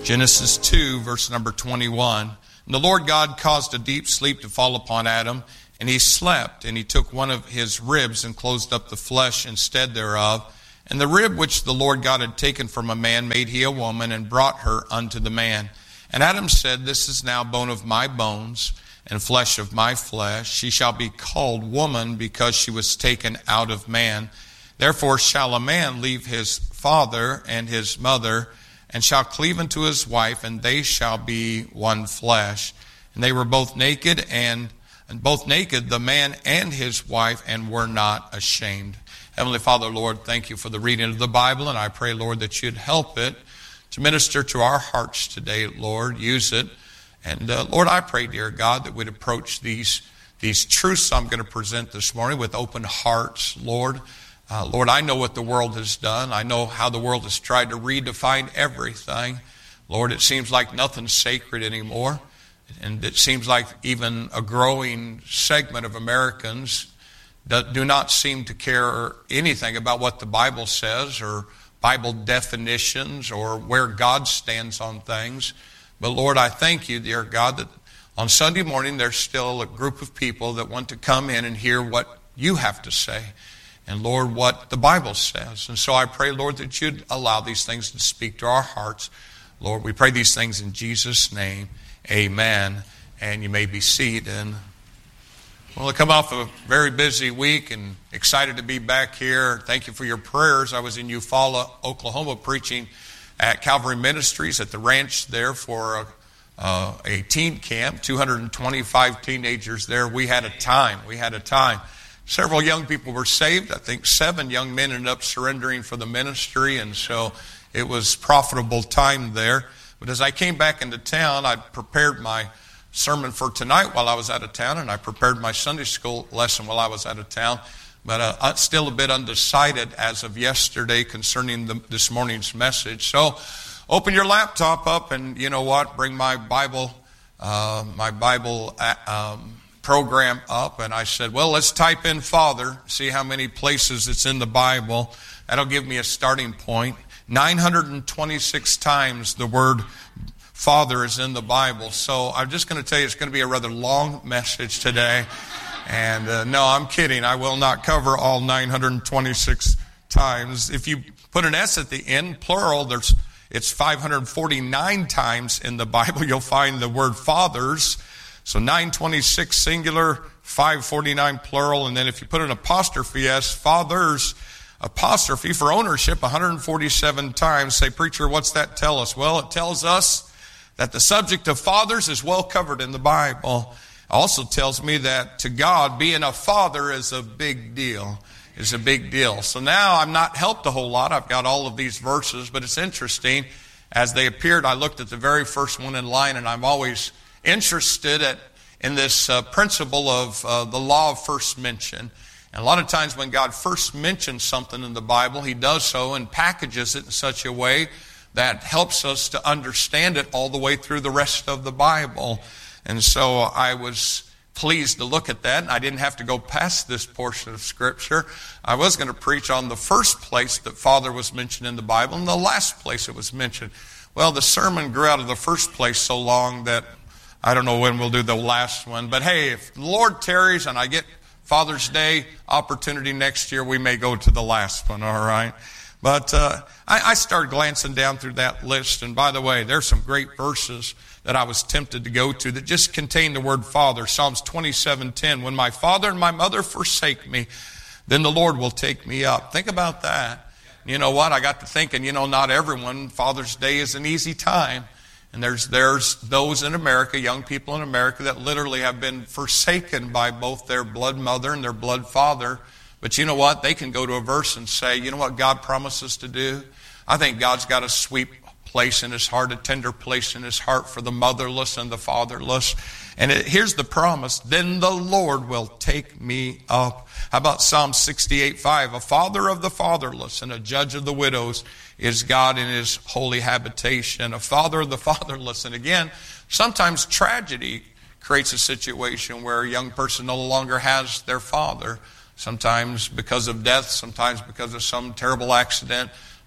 Genesis 2, verse number 21. And the Lord God caused a deep sleep to fall upon Adam, and he slept, and he took one of his ribs and closed up the flesh instead thereof. And the rib which the Lord God had taken from a man made he a woman, and brought her unto the man. And Adam said, This is now bone of my bones, and flesh of my flesh. She shall be called woman, because she was taken out of man. Therefore shall a man leave his father and his mother, and shall cleave unto his wife, and they shall be one flesh. And they were both naked, and both naked, the man and his wife, and were not ashamed. Heavenly Father, Lord, thank you for the reading of the Bible, and I pray, Lord, that you'd help it to minister to our hearts today, Lord. Use it. And Lord, I pray, dear God, that we'd approach these truths I'm going to present this morning with open hearts, Lord. Lord, I know what the world has done. I know how the world has tried to redefine everything. Lord, it seems like nothing's sacred anymore. And it seems like even a growing segment of Americans do not seem to care anything about what the Bible says or Bible definitions or where God stands on things. But Lord, I thank you, dear God, that on Sunday morning there's still a group of people that want to come in and hear what you have to say. And Lord, what the Bible says. And so I pray, Lord, that you'd allow these things to speak to our hearts. Lord, we pray these things in Jesus' name. Amen. And you may be seated. Well, I come off a very busy week and excited to be back here. Thank you for your prayers. I was in Eufaula, Oklahoma, preaching at Calvary Ministries at the ranch there for a teen camp. 225 teenagers there. We had a time. Several young people were saved. I think 7 young men ended up surrendering for the ministry, and so it was profitable time there. But as I came back into town, I prepared my sermon for tonight while I was out of town, and I prepared my Sunday school lesson while I was out of town. But I'm still a bit undecided as of yesterday concerning this morning's message. So open your laptop up, and you know what? Bring my Bible program up, and I said, well, let's type in Father, see how many places it's in the Bible. That'll give me a starting point. 926 times the word Father is in the Bible. So I'm just going to tell you it's going to be a rather long message today. And no, I'm kidding. I will not cover all 926 times. If you put an S at the end, plural, it's 549 times in the Bible. You'll find the word fathers. So 926 singular, 549 plural, and then if you put an apostrophe S, fathers, apostrophe for ownership, 147 times. Say, preacher, what's that tell us? Well, it tells us that the subject of fathers is well covered in the Bible. It also tells me that to God, being a father is a big deal. So now I'm not helped a whole lot. I've got all of these verses, but it's interesting. As they appeared, I looked at the very first one in line, and I'm always interested in this principle of the law of first mention. And a lot of times when God first mentions something in the Bible, He does so and packages it in such a way that helps us to understand it all the way through the rest of the Bible. And so I was pleased to look at that, and I didn't have to go past this portion of Scripture. I was going to preach on the first place that Father was mentioned in the Bible and the last place it was mentioned. Well, the sermon grew out of the first place so long that I don't know when we'll do the last one. But hey, if the Lord tarries and I get Father's Day opportunity next year, we may go to the last one, all right? But I started glancing down through that list. And by the way, there's some great verses that I was tempted to go to that just contain the word Father. Psalms 27:10, when my father and my mother forsake me, then the Lord will take me up. Think about that. You know what? I got to thinking, not everyone, Father's Day is an easy time. And there's those in America, young people in America, that literally have been forsaken by both their blood mother and their blood father. But you know what? They can go to a verse and say, you know what God promises to do? I think God's got a sweet place in His heart, a tender place in His heart for the motherless and the fatherless. And here's the promise, then the Lord will take me up. How about Psalm 68:5? A father of the fatherless and a judge of the widows is God in His holy habitation. A father of the fatherless. And again, sometimes tragedy creates a situation where a young person no longer has their father. Sometimes because of death, sometimes because of some terrible accident,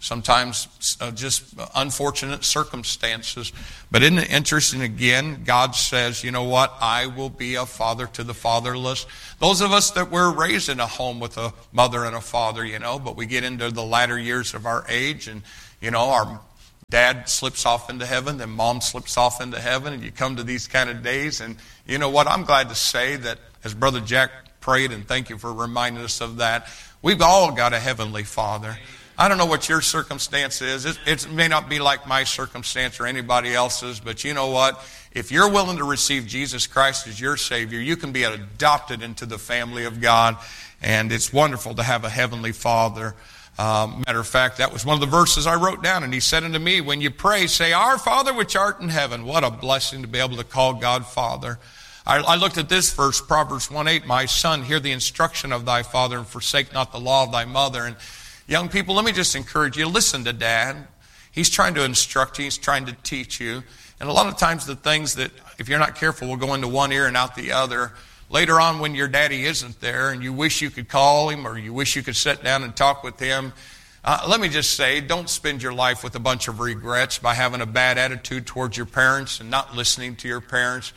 sometimes just unfortunate circumstances. But isn't it interesting again, God says, you know what, I will be a father to the fatherless. Those of us that were raised in a home with a mother and a father, but we get into the latter years of our age and, our dad slips off into heaven, then mom slips off into heaven, and you come to these kind of days. And you know what, I'm glad to say that as Brother Jack prayed, and thank you for reminding us of that, we've all got a heavenly Father. I don't know what your circumstance is. It may not be like my circumstance or anybody else's, but you know what? If you're willing to receive Jesus Christ as your Savior, you can be adopted into the family of God, and it's wonderful to have a heavenly Father. Matter of fact, that was one of the verses I wrote down, and he said unto me, when you pray, say, Our Father which art in heaven. What a blessing to be able to call God Father. I looked at this verse, Proverbs 1:8, My son, hear the instruction of thy father, and forsake not the law of thy mother. And young people, let me just encourage you, listen to Dad. He's trying to instruct you. He's trying to teach you. And a lot of times the things that, if you're not careful, will go into one ear and out the other. Later on when your daddy isn't there and you wish you could call him or you wish you could sit down and talk with him, let me just say, don't spend your life with a bunch of regrets by having a bad attitude towards your parents and not listening to your parents.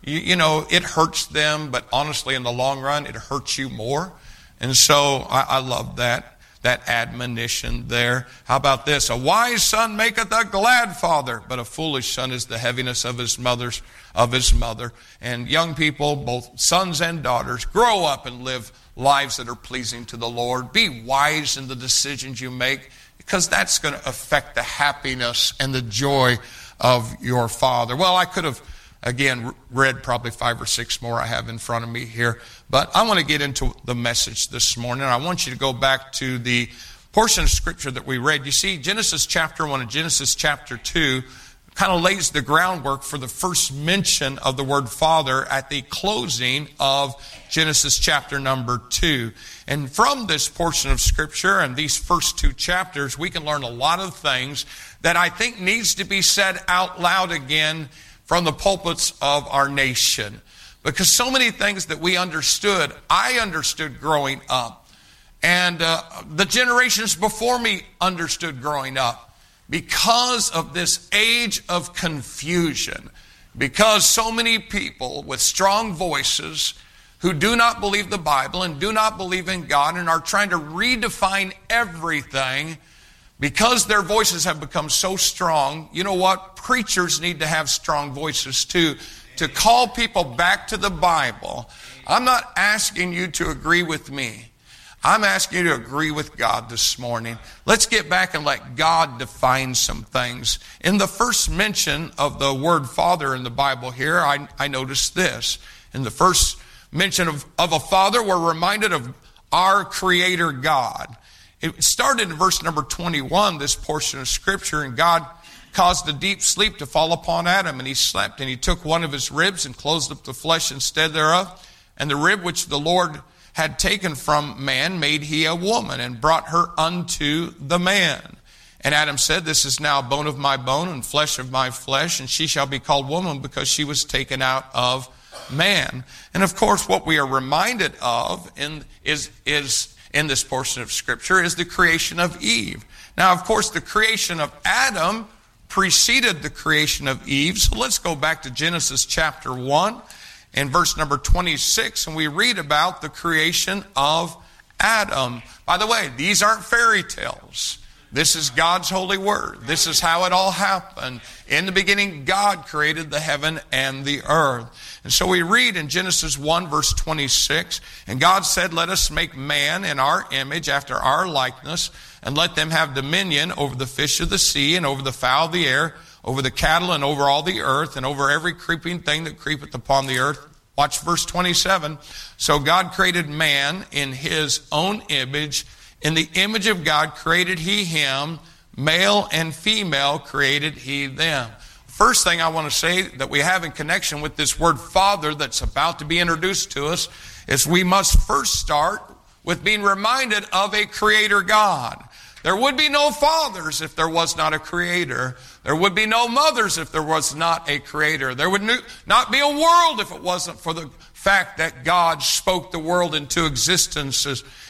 It hurts them, but honestly, in the long run, it hurts you more. And so I love that admonition there. How about this? A wise son maketh a glad father, but a foolish son is the heaviness of his mother. And young people, both sons and daughters, grow up and live lives that are pleasing to the Lord. Be wise in the decisions you make, because that's going to affect the happiness and the joy of your Father. Well, I could have, again, read probably 5 or 6 more I have in front of me here. But I want to get into the message this morning. I want you to go back to the portion of Scripture that we read. You see, Genesis chapter 1 and Genesis chapter 2 kind of lays the groundwork for the first mention of the word Father at the closing of Genesis chapter number 2. And from this portion of Scripture and these first 2 chapters, we can learn a lot of things that I think needs to be said out loud again from the pulpits of our nation. Because so many things that I understood growing up. And the generations before me understood growing up. Because of this age of confusion. Because so many people with strong voices who do not believe the Bible and do not believe in God and are trying to redefine everything. Because their voices have become so strong, you know what? Preachers need to have strong voices too, to call people back to the Bible. I'm not asking you to agree with me. I'm asking you to agree with God this morning. Let's get back and let God define some things. In the first mention of the word Father in the Bible here, I noticed this. In the first mention of a father, we're reminded of our Creator God. It started in verse number 21, this portion of Scripture, and God caused a deep sleep to fall upon Adam, and he slept, and he took one of his ribs and closed up the flesh instead thereof, and the rib which the Lord had taken from man made he a woman, and brought her unto the man. And Adam said, This is now bone of my bone and flesh of my flesh, and she shall be called woman, because she was taken out of man. And of course, what we are reminded of is in this portion of Scripture is the creation of Eve. Now, of course, the creation of Adam preceded the creation of Eve. So let's go back to Genesis chapter 1 and verse number 26, and we read about the creation of Adam. By the way, these aren't fairy tales. This is God's holy word. This is how it all happened. In the beginning, God created the heaven and the earth. And so we read in Genesis 1, verse 26, And God said, Let us make man in our image, after our likeness, and let them have dominion over the fish of the sea, and over the fowl of the air, over the cattle, and over all the earth, and over every creeping thing that creepeth upon the earth. Watch verse 27. So God created man in his own image. In the image of God created he him, male and female created he them. First thing I want to say that we have in connection with this word Father that's about to be introduced to us is we must first start with being reminded of a Creator God. There would be no fathers if there was not a creator. There would be no mothers if there was not a creator. There would not be a world if it wasn't for the fact that God spoke the world into existence.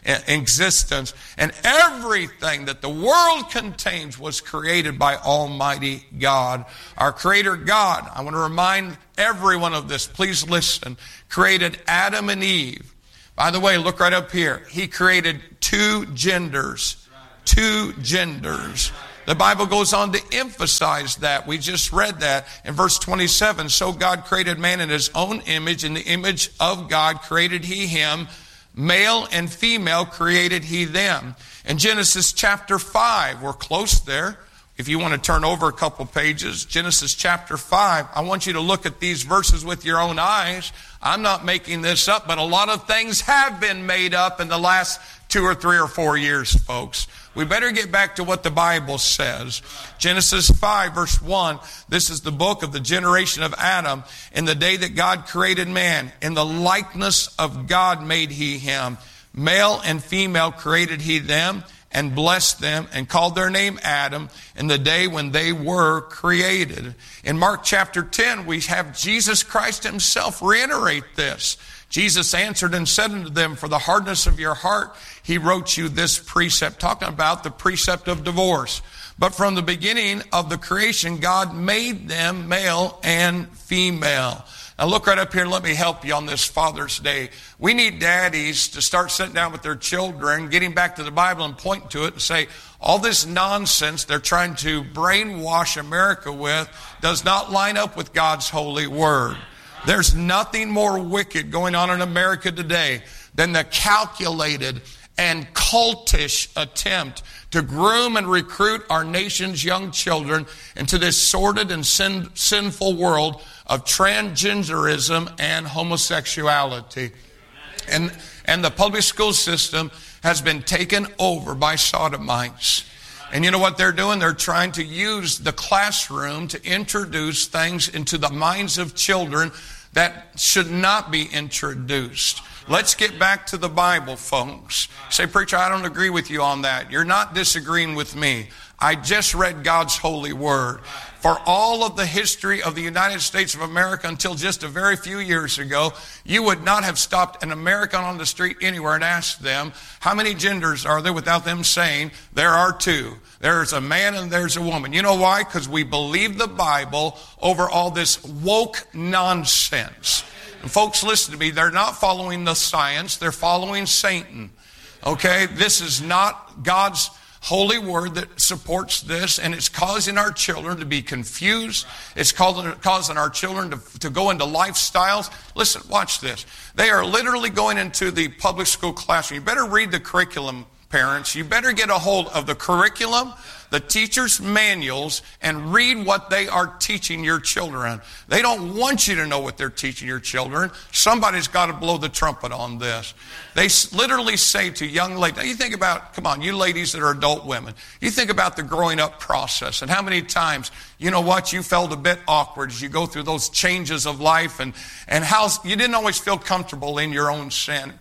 And everything that the world contains was created by Almighty God. Our Creator God, I want to remind everyone of this. Please listen. Created Adam and Eve. By the way, look right up here. He created two genders. Two genders. The Bible goes on to emphasize that. We just read that in verse 27. So God created man in his own image. In the image of God created he him. Male and female created he them. In Genesis chapter 5, we're close there. If you want to turn over a couple pages, Genesis chapter 5, I want you to look at these verses with your own eyes. I'm not making this up, but a lot of things have been made up in the last 2 or 3 or 4 years, folks. We better get back to what the Bible says. Genesis 5, verse 1, this is the book of the generation of Adam. In the day that God created man, in the likeness of God made he him. Male and female created he them, and blessed them, and called their name Adam in the day when they were created. In Mark chapter 10, we have Jesus Christ himself reiterate this. Jesus answered and said unto them, for the hardness of your heart, he wrote you this precept, talking about the precept of divorce. But from the beginning of the creation, God made them male and female. Now look right up here and let me help you on this Father's Day. We need daddies to start sitting down with their children, getting back to the Bible and pointing to it and say, all this nonsense they're trying to brainwash America with does not line up with God's holy word. There's nothing more wicked going on in America today than the calculated and cultish attempt to groom and recruit our nation's young children into this sordid and sinful world of transgenderism and homosexuality. And the public school system has been taken over by sodomites. And you know what they're doing? They're trying to use the classroom to introduce things into the minds of children that should not be introduced. Let's get back to the Bible, folks. Say, preacher, I don't agree with you on that. You're not disagreeing with me. I just read God's holy word. For all of the history of the United States of America until just a very few years ago, you would not have stopped an American on the street anywhere and asked them, how many genders are there, without them saying, there are two. There's a man and there's a woman. You know why? Because we believe the Bible over all this woke nonsense. And folks, listen to me. They're not following the science. They're following Satan. Okay? This is not God's holy word that supports this, and it's causing our children to be confused. It's causing our children to go into lifestyles. Listen, watch this. They are literally going into the public school classroom. You better read the curriculum, parents. You better get a hold of the curriculum, the teachers' manuals, and read what they are teaching your children. They don't want you to know what they're teaching your children. Somebody's got to blow the trumpet on this. They literally say to young ladies, now you think about, come on, you ladies that are adult women, you think about the growing up process and how many times, you know what, you felt a bit awkward as you go through those changes of life and how you didn't always feel comfortable in your own skin.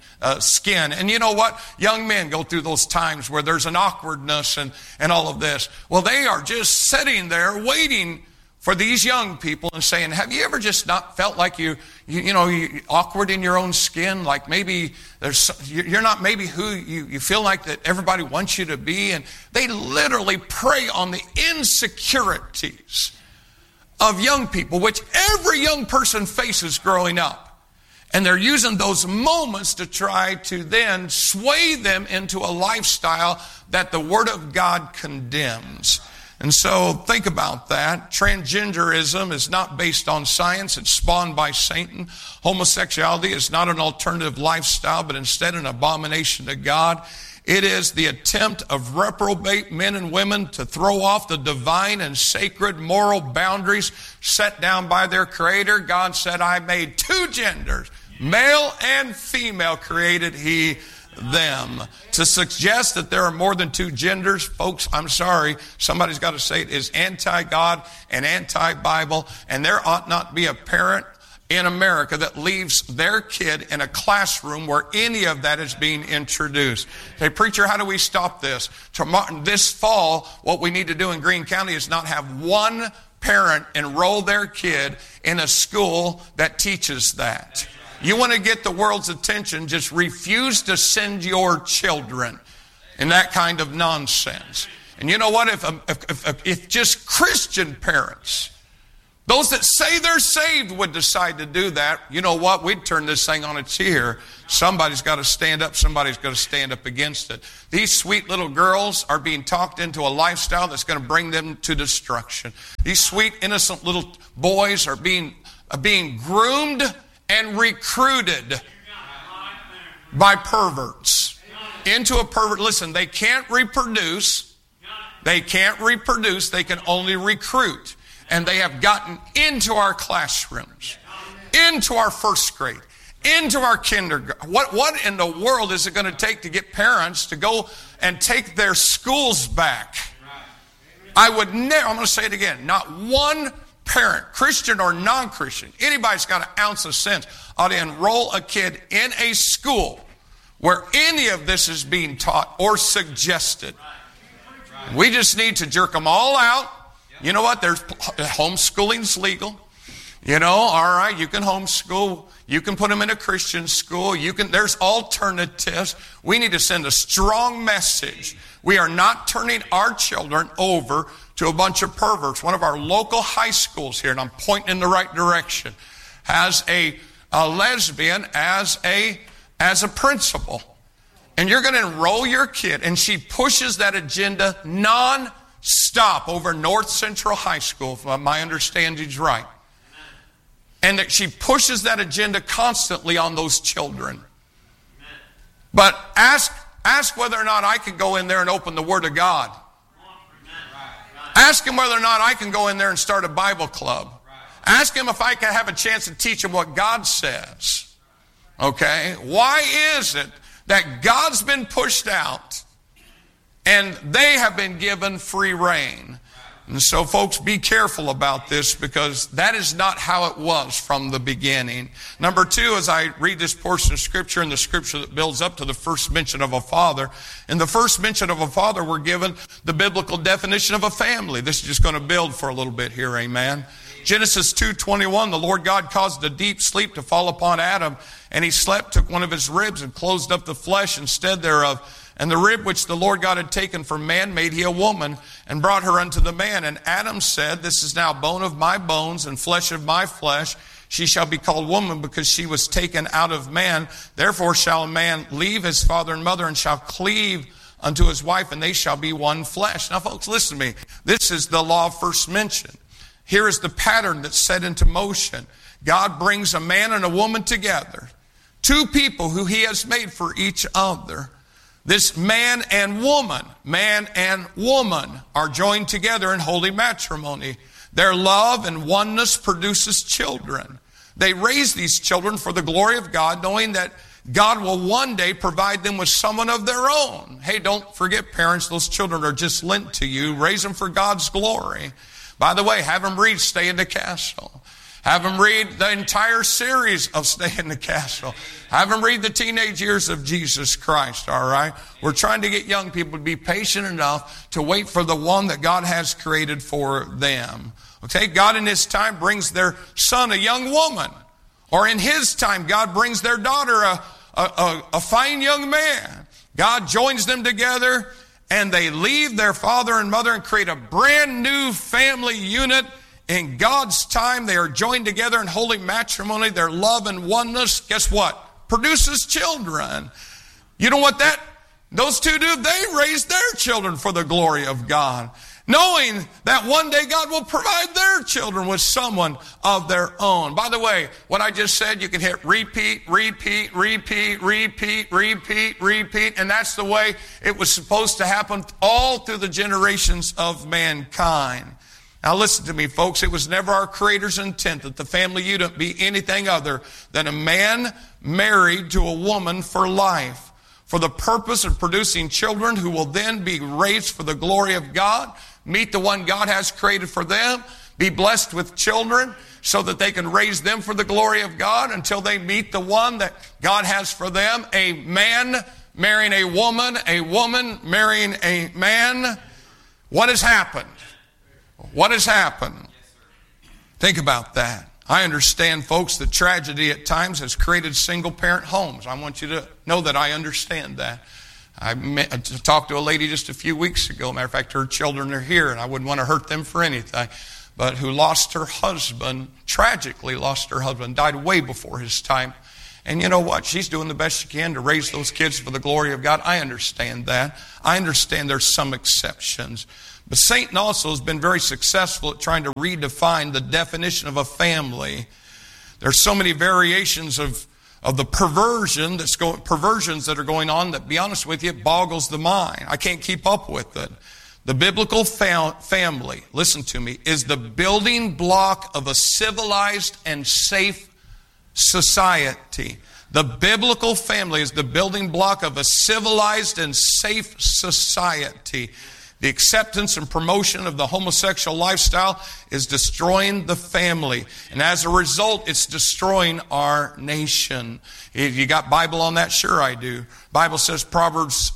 And you know what? Young men go through those times where there's an awkwardness and all of this. Well, they are just sitting there waiting for these young people and saying, have you ever just not felt like you're awkward in your own skin? Like maybe you're not maybe who you feel like that everybody wants you to be. And they literally prey on the insecurities of young people, which every young person faces growing up. And they're using those moments to try to then sway them into a lifestyle that the Word of God condemns. And so think about that. Transgenderism is not based on science. It's spawned by Satan. Homosexuality is not an alternative lifestyle, but instead an abomination to God. It is the attempt of reprobate men and women to throw off the divine and sacred moral boundaries set down by their Creator. God said, I made two genders, male and female created He them. To suggest that there are more than two genders, folks, I'm sorry, somebody's got to say it, is anti-God and anti-Bible, and there ought not be a parent in America that leaves their kid in a classroom where any of that is being introduced. Hey, preacher, how do we stop this? This fall, what we need to do in Greene County is not have one parent enroll their kid in a school that teaches that. You want to get the world's attention, just refuse to send your children in that kind of nonsense. And you know what? If just Christian parents, those that say they're saved, would decide to do that, you know what? We'd turn this thing on its ear. Somebody's got to stand up. Somebody's got to stand up against it. These sweet little girls are being talked into a lifestyle that's going to bring them to destruction. These sweet, innocent little boys are being groomed and recruited by perverts into a pervert. Listen, they can't reproduce. They can't reproduce. They can only recruit. And they have gotten into our classrooms, into our first grade, into our kindergarten. What in the world is it going to take to get parents to go and take their schools back? I would never, I'm going to say it again, not one parent, Christian or non-Christian, anybody's got an ounce of sense, ought to enroll a kid in a school where any of this is being taught or suggested. We just need to jerk them all out. You know what? There's homeschooling's legal. You know, all right, you can homeschool. You can put them in a Christian school. There's alternatives. We need to send a strong message. We are not turning our children over to a bunch of perverts. One of our local high schools here, and I'm pointing in the right direction, has a lesbian as a principal. And you're going to enroll your kid, and she pushes that agenda non-stop over North Central High School, if my understanding is right. And that she pushes that agenda constantly on those children. But ask whether or not I can go in there and open the Word of God. Ask him whether or not I can go in there and start a Bible club. Ask him if I can have a chance to teach him what God says. Okay? Why is it that God's been pushed out and they have been given free reign? And so, folks, be careful about this, because that is not how it was from the beginning. Number two, as I read this portion of Scripture, and the Scripture that builds up to the first mention of a father, in the first mention of a father, we're given the biblical definition of a family. This is just going to build for a little bit here, amen. Genesis 2:21, the Lord God caused a deep sleep to fall upon Adam, and he slept, took one of his ribs, and closed up the flesh instead thereof. And the rib which the Lord God had taken from man made he a woman, and brought her unto the man. And Adam said, This is now bone of my bones and flesh of my flesh. She shall be called woman, because she was taken out of man. Therefore shall a man leave his father and mother, and shall cleave unto his wife, and they shall be one flesh. Now, folks, listen to me. This is the law of first mention. Here is the pattern that's set into motion. God brings a man and a woman together. Two people who he has made for each other. This man and woman are joined together in holy matrimony. Their love and oneness produces children. They raise these children for the glory of God, knowing that God will one day provide them with someone of their own. Hey, don't forget, parents, those children are just lent to you. Raise them for God's glory. By the way, have them read Stay in the Castle. Have them read the entire series of Stay in the Castle. Have them read the teenage years of Jesus Christ, all right? We're trying to get young people to be patient enough to wait for the one that God has created for them. Okay, God in his time brings their son a young woman. Or in his time, God brings their daughter a fine young man. God joins them together, and they leave their father and mother and create a brand new family unit. In God's time, they are joined together in holy matrimony. Their love and oneness, guess what? Produces children. You know what those two do? They raise their children for the glory of God, knowing that one day God will provide their children with someone of their own. By the way, what I just said, you can hit repeat, repeat, repeat, repeat, repeat, repeat, and that's the way it was supposed to happen all through the generations of mankind. Now listen to me, folks. It was never our Creator's intent that the family unit be anything other than a man married to a woman for life, for the purpose of producing children who will then be raised for the glory of God, meet the one God has created for them, be blessed with children so that they can raise them for the glory of God until they meet the one that God has for them. A man marrying a woman marrying a man. What has happened? What has happened? Think about that. I understand, folks, that tragedy at times has created single-parent homes. I want you to know that I understand that. I talked to a lady just a few weeks ago. Matter of fact, her children are here, and I wouldn't want to hurt them for anything. But who lost her husband, tragically lost her husband, died way before his time. And you know what? She's doing the best she can to raise those kids for the glory of God. I understand that. I understand there's some exceptions. But Satan also has been very successful at trying to redefine the definition of a family. There's so many variations of the perversions that are going on that, to be honest with you, it boggles the mind. I can't keep up with it. The biblical family, listen to me, is the building block of a civilized and safe society. The biblical family is the building block of a civilized and safe society. The acceptance and promotion of the homosexual lifestyle is destroying the family. And as a result, it's destroying our nation. You got Bible on that? Sure I do. Bible says, Proverbs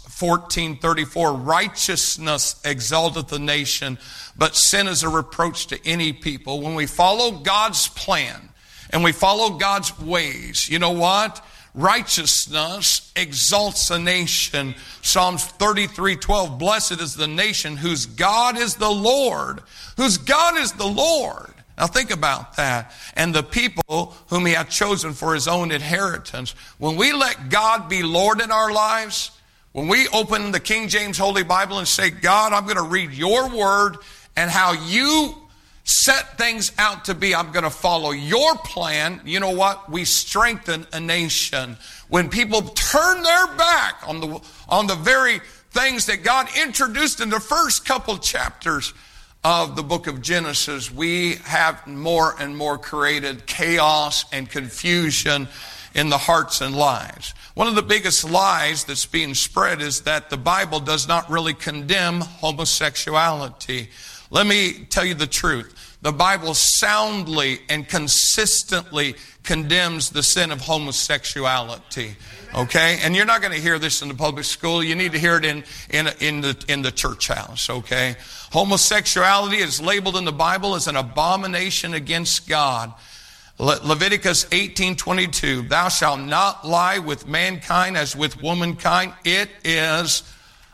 14:34, righteousness exalteth the nation, but sin is a reproach to any people. When we follow God's plan and we follow God's ways, you know what? Righteousness exalts a nation. Psalms 33:12, blessed is the nation whose God is the Lord. Whose God is the Lord. Now think about that. And the people whom he hath chosen for his own inheritance. When we let God be Lord in our lives, when we open the King James Holy Bible and say, God, I'm going to read your word and how you set things out to be, I'm going to follow your plan. You know what? We strengthen a nation. When people turn their back on the very things that God introduced in the first couple chapters of the book of Genesis, we have more and more created chaos and confusion in the hearts and lives. One of the biggest lies that's being spread is that the Bible does not really condemn homosexuality. Let me tell you the truth. The Bible soundly and consistently condemns the sin of homosexuality. Okay? And you're not going to hear this in the public school. You need to hear it in the church house. Okay? Homosexuality is labeled in the Bible as an abomination against God. Leviticus 18:22, thou shalt not lie with mankind as with womankind. It is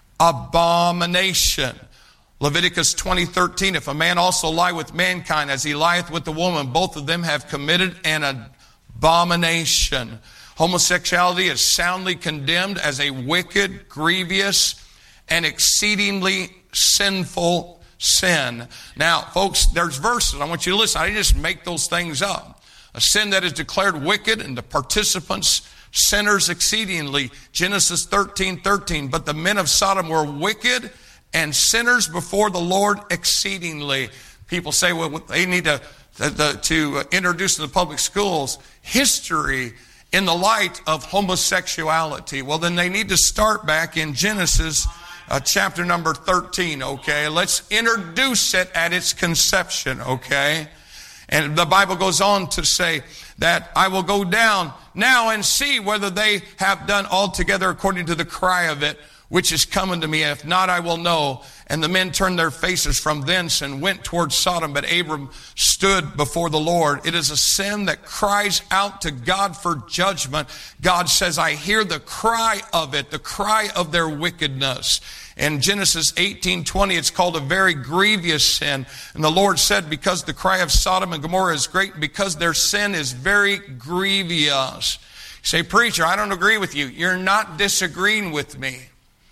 abomination. Leviticus 20:13, if a man also lie with mankind as he lieth with the woman, both of them have committed an abomination. Homosexuality is soundly condemned as a wicked, grievous, and exceedingly sinful sin. Now, folks, there's verses. I want you to listen. I didn't just make those things up. A sin that is declared wicked and the participants sinners exceedingly. Genesis 13:13. But the men of Sodom were wicked and sinners before the Lord exceedingly. People say, well, they need to introduce in the public schools history in the light of homosexuality. Well, then they need to start back in Genesis chapter number 13, okay? Let's introduce it at its conception, okay? And the Bible goes on to say that I will go down now and see whether they have done altogether according to the cry of it, which is coming to me. If not, I will know. And the men turned their faces from thence and went towards Sodom. But Abram stood before the Lord. It is a sin that cries out to God for judgment. God says, I hear the cry of it, the cry of their wickedness. In Genesis 18:20, it's called a very grievous sin. And the Lord said, because the cry of Sodom and Gomorrah is great, because their sin is very grievous. You say, preacher, I don't agree with you. You're not disagreeing with me.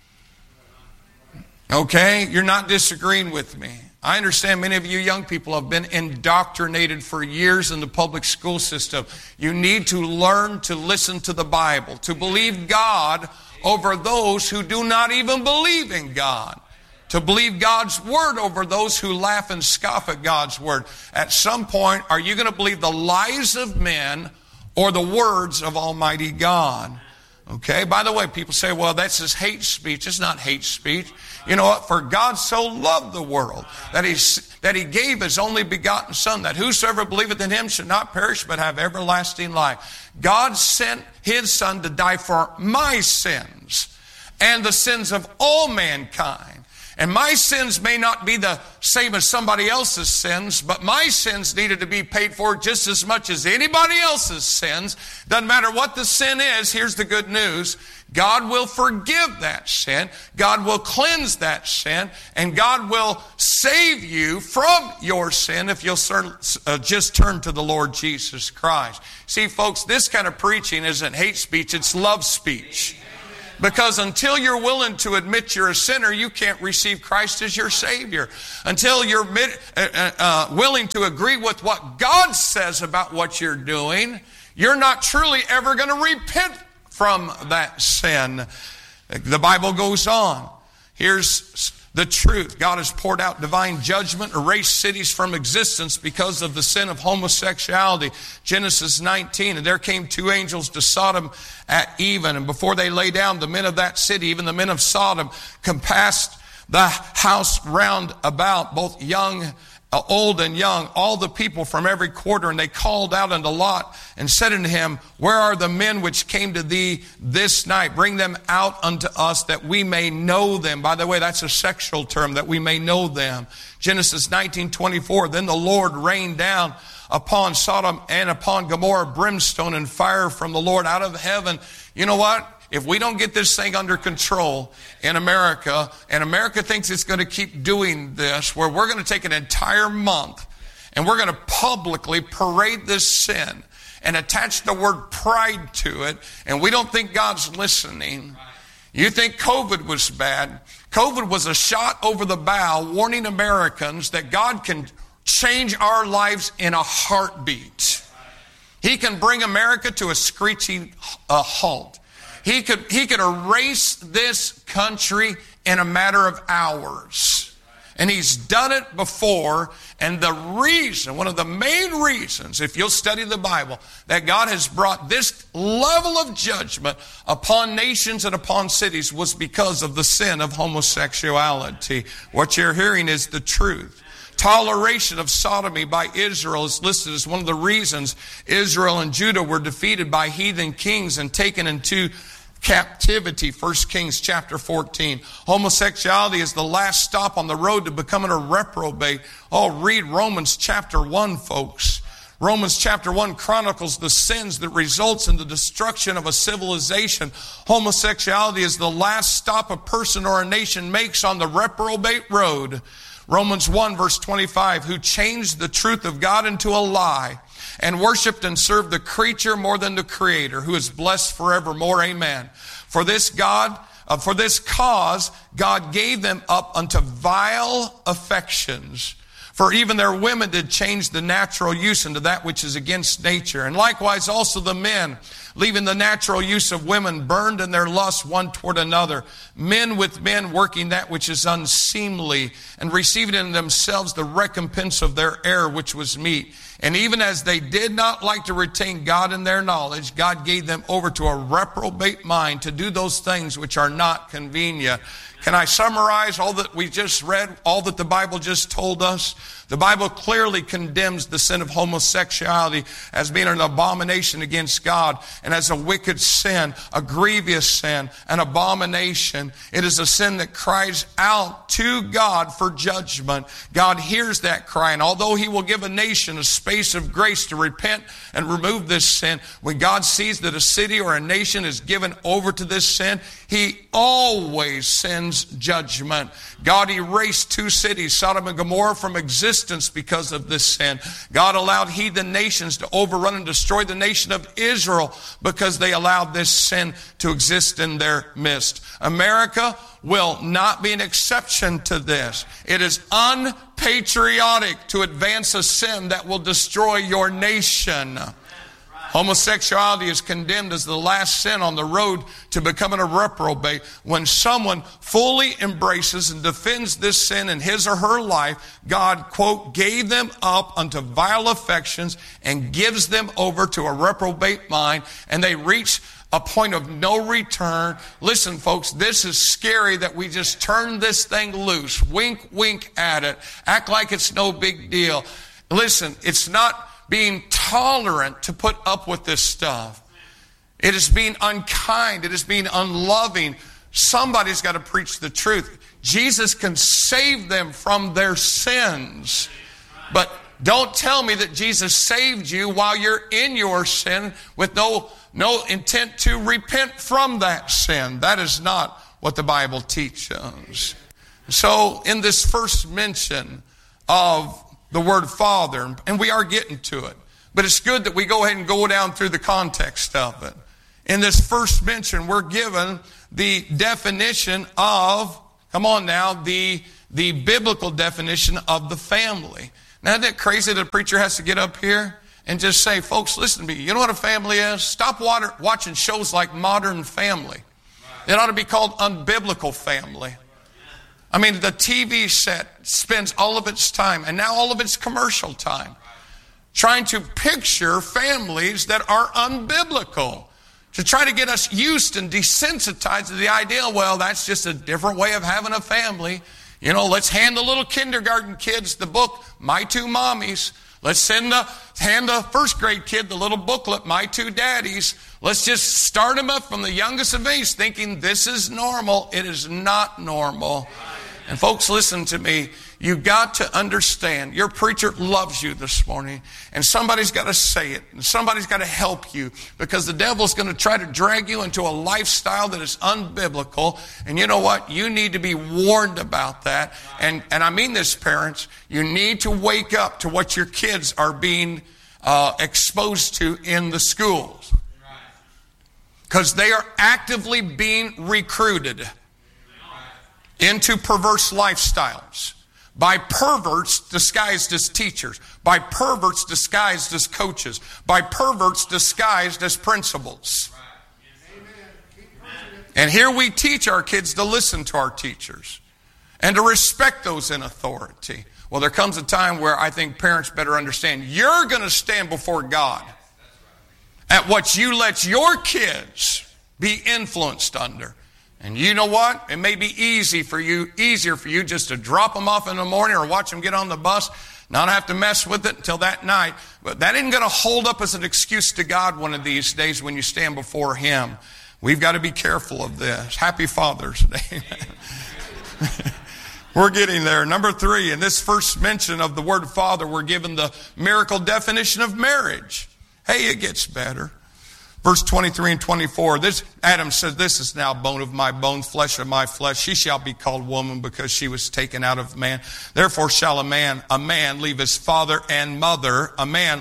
Okay? You're not disagreeing with me. I understand many of you young people have been indoctrinated for years in the public school system. You need to learn to listen to the Bible, to believe God over those who do not even believe in God, to believe God's word over those who laugh and scoff at God's word. At some point, are you going to believe the lies of men or the words of Almighty God? Okay, by the way, people say, well, that's just hate speech. It's not hate speech. You know what? For God so loved the world that he gave his only begotten Son, that whosoever believeth in him should not perish but have everlasting life. God sent his Son to die for my sins and the sins of all mankind. And my sins may not be the same as somebody else's sins, but my sins needed to be paid for just as much as anybody else's sins. Doesn't matter what the sin is. Here's the good news. God will forgive that sin. God will cleanse that sin. And God will save you from your sin if you'll just turn to the Lord Jesus Christ. See, folks, this kind of preaching isn't hate speech. It's love speech. Because until you're willing to admit you're a sinner, you can't receive Christ as your Savior. Until you're willing to agree with what God says about what you're doing, you're not truly ever going to repent from that sin. The Bible goes on. Here's the truth. God has poured out divine judgment, erased cities from existence because of the sin of homosexuality. Genesis 19, and there came two angels to Sodom at even, and before they lay down, the men of that city, even the men of Sodom, compassed the house round about, both old and young, all the people from every quarter, and they called out unto Lot and said unto him, where are the men which came to thee this night? Bring them out unto us that we may know them. By the way, that's a sexual term, that we may know them. Genesis 19:24, then the Lord rained down upon Sodom and upon Gomorrah brimstone and fire from the Lord out of heaven. You know what? If we don't get this thing under control in America, and America thinks it's going to keep doing this, where we're going to take an entire month and we're going to publicly parade this sin and attach the word pride to it, and we don't think God's listening. You think COVID was bad. COVID was a shot over the bow warning Americans that God can change our lives in a heartbeat. He can bring America to a screeching halt. He could erase this country in a matter of hours. And he's done it before. And the reason, one of the main reasons, if you'll study the Bible, that God has brought this level of judgment upon nations and upon cities was because of the sin of homosexuality. What you're hearing is the truth. Toleration of sodomy by Israel is listed as one of the reasons Israel and Judah were defeated by heathen kings and taken into captivity. 1 Kings chapter 14. Homosexuality is the last stop on the road to becoming a reprobate. Oh, read Romans chapter 1, folks. Romans chapter 1 chronicles the sins that results in the destruction of a civilization. Homosexuality is the last stop a person or a nation makes on the reprobate road. Romans 1 verse 25, who changed the truth of God into a lie and worshiped and served the creature more than the Creator, who is blessed forevermore. Amen. For this cause, God gave them up unto vile affections. For even their women did change the natural use into that which is against nature. And likewise also the men, leaving the natural use of women, burned in their lust one toward another. Men with men working that which is unseemly, and receiving in themselves the recompense of their error, which was meat. And even as they did not like to retain God in their knowledge, God gave them over to a reprobate mind to do those things which are not convenient. Can I summarize all that we just read, all that the Bible just told us? The Bible clearly condemns the sin of homosexuality as being an abomination against God and as a wicked sin, a grievous sin, an abomination. It is a sin that cries out to God for judgment. God hears that cry, and although He will give a nation a space of grace to repent and remove this sin, when God sees that a city or a nation is given over to this sin, He always sends judgment. God erased two cities, Sodom and Gomorrah, from existence because of this sin. God allowed heathen nations to overrun and destroy the nation of Israel because they allowed this sin to exist in their midst. America will not be an exception to this. It is unpatriotic to advance a sin that will destroy your nation. Homosexuality is condemned as the last sin on the road to becoming a reprobate. When someone fully embraces and defends this sin in his or her life, God, quote, gave them up unto vile affections and gives them over to a reprobate mind, and they reach a point of no return. Listen, folks, this is scary that we just turn this thing loose. Wink, wink at it. Act like it's no big deal. Listen, it's not being tolerant to put up with this stuff. It is being unkind. It is being unloving. Somebody's got to preach the truth. Jesus can save them from their sins. But don't tell me that Jesus saved you while you're in your sin with no intent to repent from that sin. That is not what the Bible teaches. So in this first mention of the word Father, and we are getting to it, but it's good that we go ahead and go down through the context of it. In this first mention, we're given the definition of, come on now, the biblical definition of the family. Now, isn't it crazy that a preacher has to get up here and just say, folks, listen to me. You know what a family is? Stop watching shows like Modern Family. It ought to be called Unbiblical Family. I mean, the TV set spends all of its time, and now all of its commercial time, trying to picture families that are unbiblical, to try to get us used and desensitized to the idea, well, that's just a different way of having a family. You know, let's hand the little kindergarten kids the book, My Two Mommies. Let's hand the first grade kid the little booklet, My Two Daddies. Let's just start them up from the youngest of age thinking this is normal. It is not normal. And folks, listen to me. You've got to understand, your preacher loves you this morning, and somebody's got to say it, and somebody's got to help you, because the devil's going to try to drag you into a lifestyle that is unbiblical. And you know what? You need to be warned about that. And I mean this, parents. You need to wake up to what your kids are being exposed to in the schools, because they are actively being recruited into perverse lifestyles by perverts disguised as teachers, by perverts disguised as coaches, by perverts disguised as principals. And here we teach our kids to listen to our teachers and to respect those in authority. Well, there comes a time where I think parents better understand you're going to stand before God at what you let your kids be influenced under. And you know what? It may be easier for you just to drop them off in the morning or watch them get on the bus, not have to mess with it until that night. But that isn't going to hold up as an excuse to God one of these days when you stand before Him. We've got to be careful of this. Happy Father's Day. We're getting there. Number 3, in this first mention of the word Father, we're given the miracle definition of marriage. Hey, it gets better. Verse 23 and 24, Adam says, this is now bone of my bone, flesh of my flesh. She shall be called woman because she was taken out of man. Therefore shall a man leave his father and mother,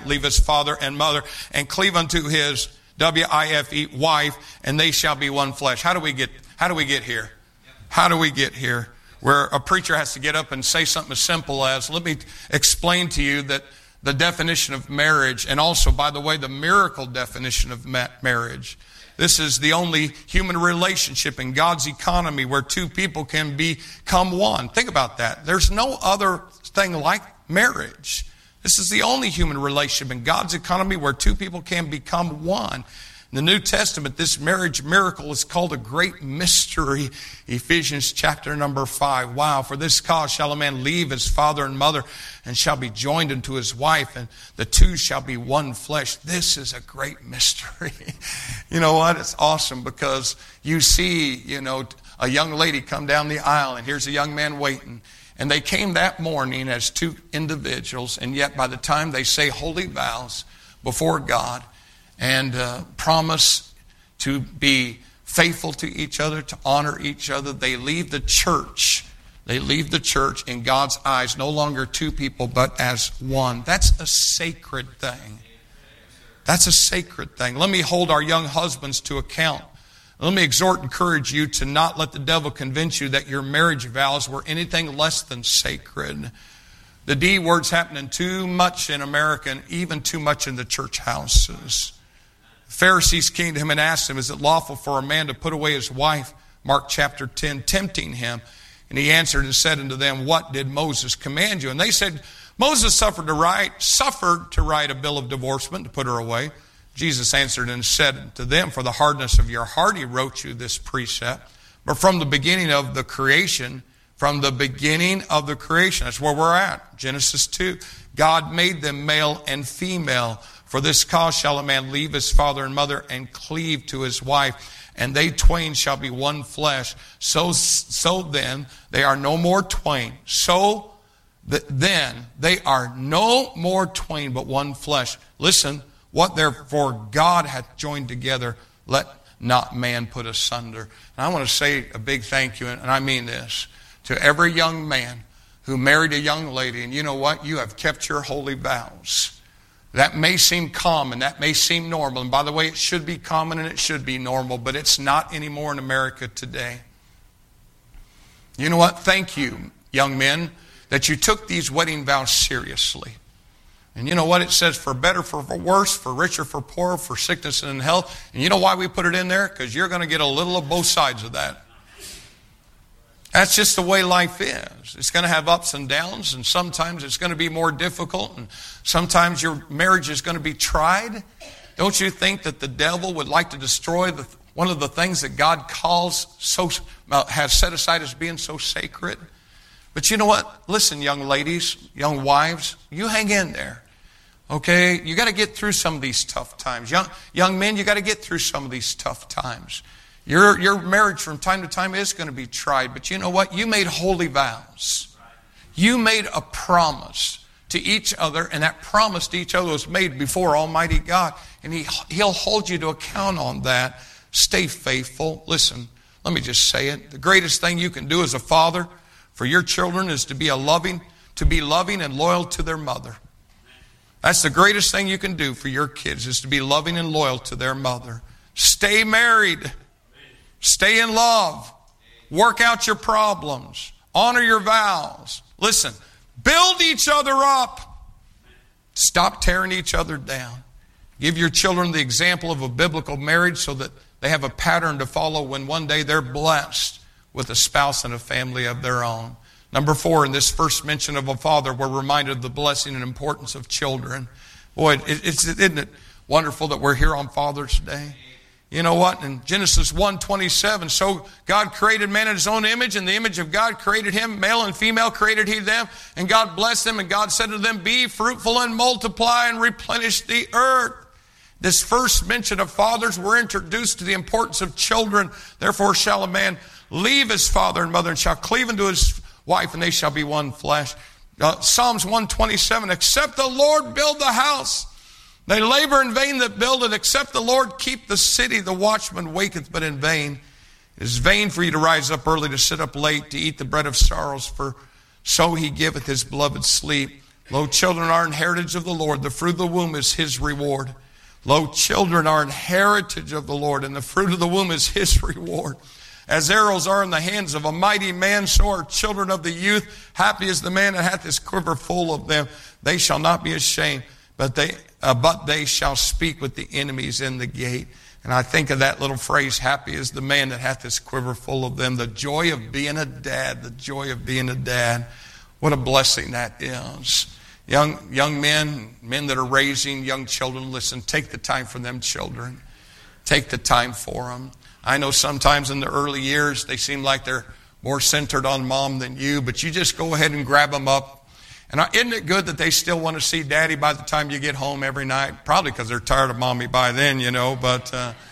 and cleave unto his W-I-F-E, wife, and they shall be one flesh. How do we get here? How do we get here? Where a preacher has to get up and say something as simple as, let me explain to you that the definition of marriage, and also, by the way, the miracle definition of marriage. This is the only human relationship in God's economy where two people can become one. Think about that. There's no other thing like marriage. This is the only human relationship in God's economy where two people can become one. In the New Testament, this marriage miracle is called a great mystery. Ephesians chapter number 5. Wow, for this cause shall a man leave his father and mother and shall be joined unto his wife, and the two shall be one flesh. This is a great mystery. You know what? It's awesome because you see, a young lady come down the aisle, and here's a young man waiting. And they came that morning as two individuals, and yet by the time they say holy vows before God, and promise to be faithful to each other, to honor each other, they leave the church. They leave the church in God's eyes, no longer two people, but as one. That's a sacred thing. That's a sacred thing. Let me hold our young husbands to account. Let me exhort and encourage you to not let the devil convince you that your marriage vows were anything less than sacred. The D word's happening too much in America, and even too much in the church houses. The Pharisees came to him and asked him, is it lawful for a man to put away his wife? Mark chapter 10, tempting him. And he answered and said unto them, what did Moses command you? And they said, Moses suffered to write a bill of divorcement to put her away. Jesus answered and said to them, for the hardness of your heart he wrote you this precept. But from the beginning of the creation, that's where we're at. Genesis 2. God made them male and female. For this cause shall a man leave his father and mother and cleave to his wife, and they twain shall be one flesh. So then they are no more twain. Then they are no more twain but one flesh. Listen, what therefore God hath joined together, let not man put asunder. And I want to say a big thank you, and I mean this, to every young man who married a young lady. And you know what? You have kept your holy vows. That may seem common, that may seem normal. And by the way, it should be common and it should be normal, but it's not anymore in America today. You know what? Thank you, young men, that you took these wedding vows seriously. And you know what? It says for better, for worse, for richer, for poorer, for sickness and in health. And you know why we put it in there? Because you're going to get a little of both sides of that. That's just the way life is. It's going to have ups and downs, and sometimes it's going to be more difficult, and sometimes your marriage is going to be tried. Don't you think that the devil would like to destroy one of the things that God has set aside as being so sacred? But you know what? Listen, young ladies, young wives, you hang in there. Okay? You got to get through some of these tough times. Young men, you got to get through some of these tough times. Your marriage from time to time is going to be tried. But you know what? You made holy vows. You made a promise to each other. And that promise to each other was made before Almighty God. And He'll hold you to account on that. Stay faithful. Listen, let me just say it. The greatest thing you can do as a father for your children is to be loving and loyal to their mother. That's the greatest thing you can do for your kids, is to be loving and loyal to their mother. Stay married. Stay in love. Work out your problems. Honor your vows. Listen, build each other up. Stop tearing each other down. Give your children the example of a biblical marriage so that they have a pattern to follow when one day they're blessed with a spouse and a family of their own. Number 4, in this first mention of a father, we're reminded of the blessing and importance of children. Boy, isn't it wonderful that we're here on Father's Day? You know what? In Genesis 1:27, so God created man in His own image, in the image of God created him, male and female created He them, and God blessed them, and God said to them, be fruitful and multiply and replenish the earth. This first mention of fathers, we're introduced to the importance of children. Therefore shall a man leave his father and mother and shall cleave unto his wife, and they shall be one flesh. Psalms 127, except the Lord build the house, they labor in vain that build it. Except the Lord keep the city, the watchman waketh but in vain. It is vain for you to rise up early, to sit up late, to eat the bread of sorrows, for so He giveth His beloved sleep. Lo, children are an heritage of the Lord, the fruit of the womb is His reward. Lo, children are an heritage of the Lord, and the fruit of the womb is His reward. As arrows are in the hands of a mighty man, so are children of the youth. Happy is the man that hath his quiver full of them. They shall not be ashamed, but they shall speak with the enemies in the gate. And I think of that little phrase, happy is the man that hath his quiver full of them. The joy of being a dad, the joy of being a dad. What a blessing that is. Young men that are raising young children, listen, take the time for them children. Take the time for them. I know sometimes in the early years they seem like they're more centered on mom than you, but you just go ahead and grab them up. And isn't it good that they still want to see daddy by the time you get home every night? Probably because they're tired of mommy by then, but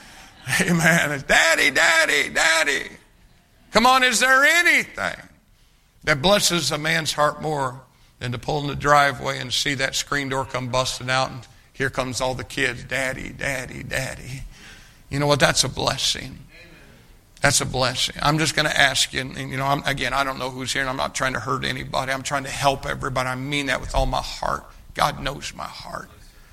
amen. Daddy, daddy, daddy. Come on, is there anything that blesses a man's heart more than to pull in the driveway and see that screen door come busting out and here comes all the kids, daddy, daddy, daddy. You know what? That's a blessing. That's a blessing. I'm just going to ask you, and I don't know who's here, and I'm not trying to hurt anybody. I'm trying to help everybody. I mean that with all my heart. God knows my heart.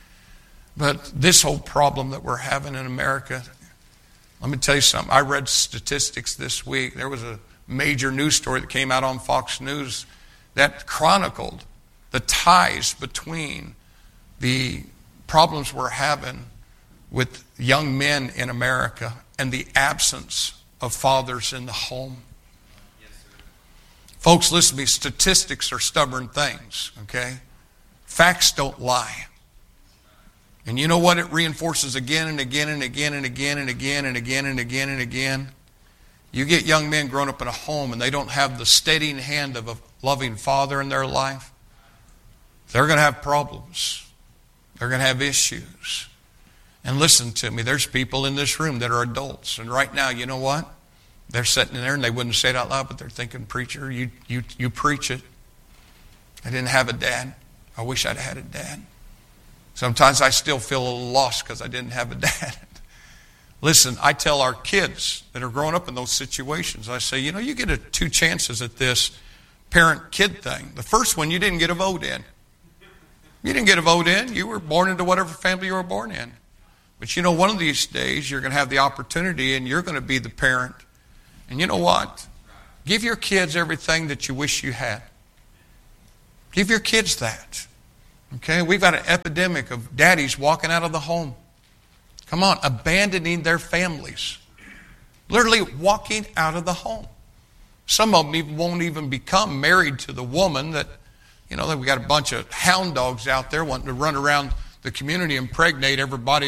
But this whole problem that we're having in America, let me tell you something. I read statistics this week. There was a major news story that came out on Fox News that chronicled the ties between the problems we're having with young men in America and the absence of fathers in the home. Folks, listen to me. Statistics are stubborn things, okay? Facts don't lie. And you know what it reinforces again and again and again and again and again and again and again and again? You get young men growing up in a home and they don't have the steadying hand of a loving father in their life. They're going to have problems. They're going to have issues. And listen to me, there's people in this room that are adults. And right now, you know what? They're sitting there and they wouldn't say it out loud, but they're thinking, preacher, you preach it. I didn't have a dad. I wish I'd had a dad. Sometimes I still feel a little lost because I didn't have a dad. Listen, I tell our kids that are growing up in those situations, I say, you get 2 chances at this parent-kid thing. The first one, you didn't get a vote in. You didn't get a vote in. You were born into whatever family you were born in. But one of these days, you're going to have the opportunity and you're going to be the parent. And you know what? Give your kids everything that you wish you had. Give your kids that. Okay? We've got an epidemic of daddies walking out of the home. Come on, abandoning their families. Literally walking out of the home. Some of them won't even become married to the woman that, that we got a bunch of hound dogs out there wanting to run around the community and impregnate everybody